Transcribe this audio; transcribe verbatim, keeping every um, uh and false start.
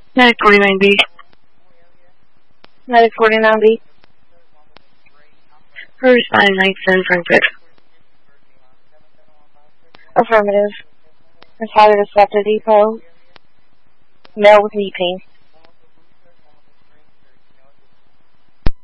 Medic forty-nine B. Medic forty-nine B. We're responding nine seven Frankfurt. Affirmative. Decided to stop the depot. Male with knee pain.